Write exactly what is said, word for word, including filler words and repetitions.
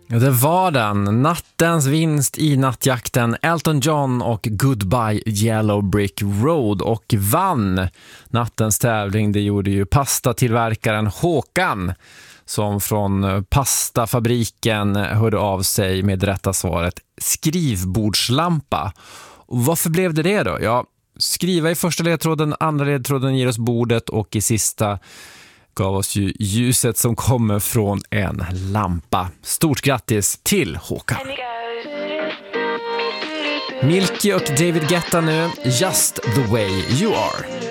Ja, det var den. Nattens vinst i nattjakten. Elton John och Goodbye Yellow Brick Road, och vann nattens tävling. Det gjorde ju pastatillverkaren Håkan, som från pastafabriken hörde av sig med rätta svaret skrivbordslampa. Och varför blev det det då? Ja, skriva i första ledtråden, andra ledtråden ger oss bordet, och i sista gav oss ju ljuset som kommer från en lampa. Stort grattis till Håkan. Milky och David Guetta nu, Just the way you are.